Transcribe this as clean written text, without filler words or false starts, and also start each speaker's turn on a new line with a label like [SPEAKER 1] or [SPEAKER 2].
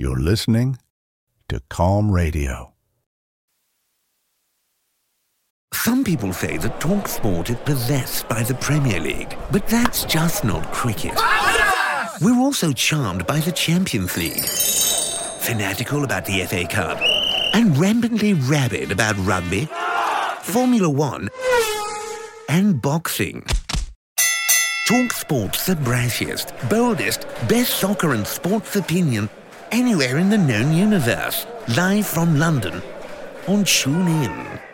[SPEAKER 1] You're listening to Calm Radio.
[SPEAKER 2] Some people say that TalkSport is possessed by the Premier League, but that's just not cricket. We're also charmed by the Champions League, fanatical about the FA Cup, and rampantly rabid about rugby, Formula One, and boxing. TalkSport's the brashiest, boldest, best soccer and sports opinion anywhere in the known universe. Live from London on TuneIn.